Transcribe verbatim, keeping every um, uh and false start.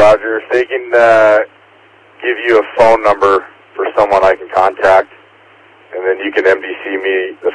Roger. If they can uh, give you a phone number for someone I can contact, and then you can M D C me the